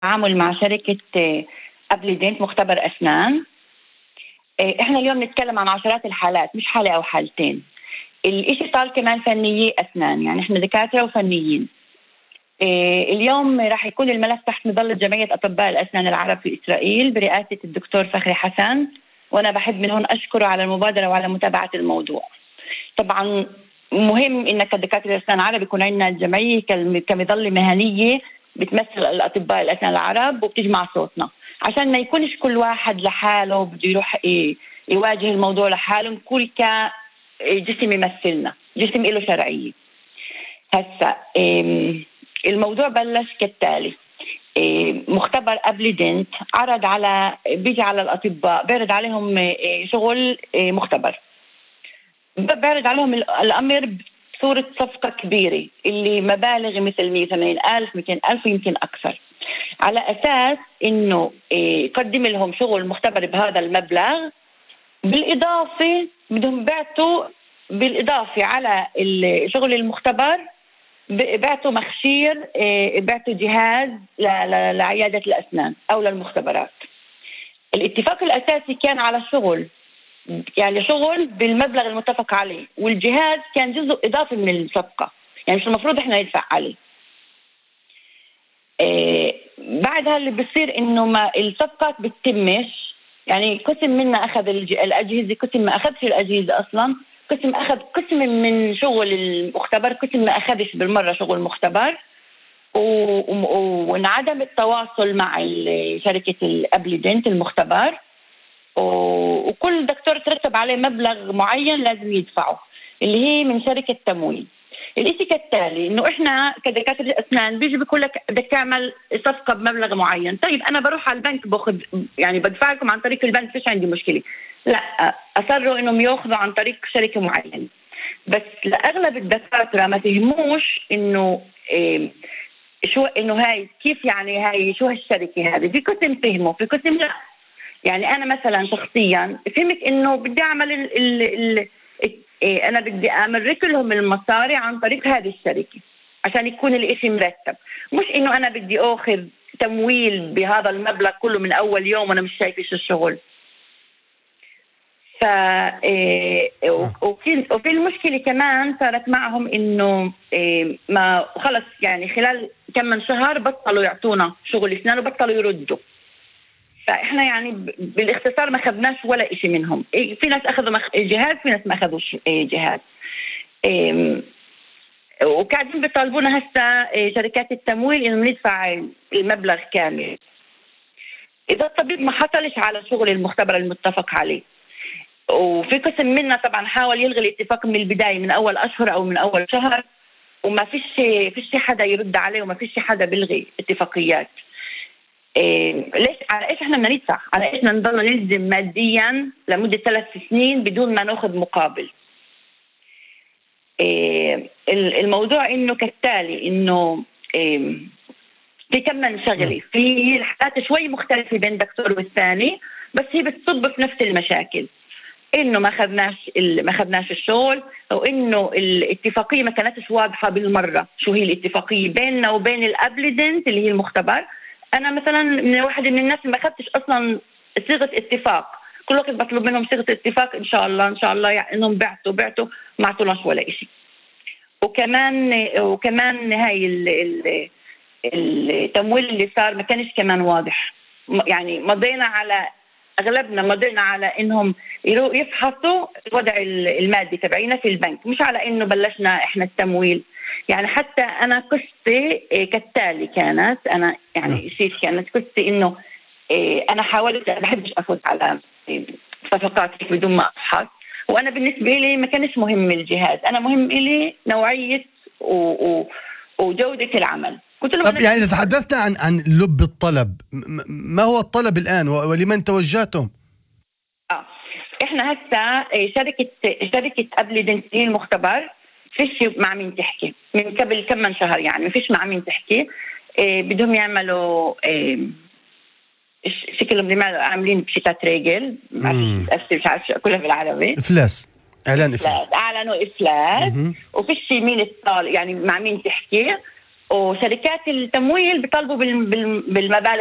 تعامل مع شركة أبليدنت مختبر أسنان. إحنا اليوم نتكلم عن عشرات الحالات، مش حالة أو حالتين. الإشي صار كمان فنيي أسنان، يعني إحنا دكاترة وفنيين. اليوم راح يكون الملف تحت مظلة جمعية أطباء الأسنان العرب في إسرائيل برئاسة الدكتور فخري حسن، وأنا بحب من هون أشكره على المبادرة وعلى متابعة الموضوع. طبعا مهم إن كدكاترة الأسنان العرب يكون عندنا الجمعية كمظلة مهنية بتمثل الأطباء الأسنان العرب وبتجمع صوتنا، عشان ما يكونش كل واحد لحاله بده يروح يواجه الموضوع لحاله. نكون كجسم يمثلنا، جسم له شرعية. هسا الموضوع بلش كالتالي. مختبر أبليدنت بيجي على الأطباء، بيعرض عليهم شغل مختبر، بيعرض عليهم الأمر بصورة صفقة كبيرة اللي مبالغ مثل 180,000 200,000 ويمكن أكثر، على أساس إنه يقدم لهم شغل مختبر بهذا المبلغ. بالإضافة بدهم بعتوا بالإضافة على الشغل المختبر بعتوا مخشير، بعتوا جهاز لعيادة الأسنان أو للمختبرات. الاتفاق الأساسي كان على شغل، يعني شغل بالمبلغ المتفق عليه، والجهاز كان جزء إضافي من الصفقة، يعني مش المفروض إحنا ندفع عليه. بعدها اللي بصير إنه ما الصفقات بتتمش، يعني قسم منا أخذ الأجهزة، قسم ما أخذش الأجهزة أصلاً، قسم أخذ قسم من شغل المختبر، قسم ما أخذش بالمرة شغل مختبر، وانعدم التواصل مع شركة الأبليدنت المختبر، وكل دكتور ترتب عليه مبلغ معين لازم يدفعه اللي هي من شركة تمويل. الاشي كالتالي، انه احنا كدكاترة اسنان بيجي بيقول لك بدك تعمل صفقة بمبلغ معين، طيب انا بروح على البنك باخذ، يعني بدفع لكم عن طريق البنك، فيش عندي مشكلة. لا، اصروا انهم ياخذوا عن طريق شركة معينة. بس لاغلب الدكاترة ما فهموش انه شو انه هاي كيف، يعني هاي شو هالشركة هذه. في قسم فهموا، في قسم لا. يعني انا مثلا شخصيا فهمت انه بدي اعمل انا بدي امرك لهم المصاري عن طريق هذه الشركه عشان يكون الاشي مرتب، مش انه انا بدي اخذ تمويل بهذا المبلغ كله من اول يوم وانا مش شايفه شو الشغل. ف وفي المشكله كمان صارت معهم انه ما خلص، يعني خلال كم من شهر بطلوا يعطونا شغل اسنان وبطلوا يردوا. فإحنا يعني بالاختصار ما أخذناش ولا إشي منهم. في ناس أخذوا جهاز، في ناس ما أخذوش جهاز. وقاعدين بيطالبونا هسه شركات التمويل إنه ندفع المبلغ كامل إذا الطبيب ما حصلش على شغل المختبر المتفق عليه. وفي قسم منا طبعا حاول يلغي الاتفاق من البداية، من أول أشهر أو من أول شهر، وما فيش حدا يرد عليه، وما فيش حدا بيلغي اتفاقيات. ليش؟ على ايش احنا بدنا ندفع؟ على ايش نضل نلزم ماديا لمده 3 سنين بدون ما ناخذ مقابل؟ الموضوع انه كالتالي، انه في كم من شغله، في الحالات شوي مختلفه بين دكتور والثاني، بس هي بتصب في نفس المشاكل، انه ما اخذناش الشغل، او انه الاتفاقيه ما كانتش واضحه بالمره. شو هي الاتفاقيه بيننا وبين الابليدنت اللي هي المختبر؟ أنا مثلا من واحد من الناس ما أخذتش أصلا صيغة اتفاق، كل وقت بطلب منهم صيغة اتفاق إن شاء الله، يعني إنهم بعتوا ما عطوناش ولا إشي. وكمان هاي التمويل اللي صار ما كانش كمان واضح، يعني أغلبنا مضينا على إنهم يفحصوا الوضع المادي تبعينا في البنك، مش على إنه بلشنا إحنا التمويل. يعني حتى أنا قصتي كالتالي كانت، أنا يعني كانت قصتي إنه أنا حاولت، ما بحبش أفوت على صفقات بدون ما أفحص، وأنا بالنسبة لي ما كانش مهم الجهاز، أنا مهم لي نوعية وجودة العمل. طب يعني إذا تحدثت عن لب الطلب، ما هو الطلب الآن ولمن توجهتم؟ إحنا هسه شركة أبليدنت هي المختبر، فيش مع مين تحكي من قبل كم من شهر، يعني ما فيش مع مين تحكي. بدهم يعملوا شكلهم عاملين بشتات رجل، مش عارف كلها بالعربي، إفلاس، إعلان إفلاس، أعلنوا إفلاس، وفيش مين الطال، يعني مع مين تحكي. وشركات التمويل بيطالبوا بالمبالغ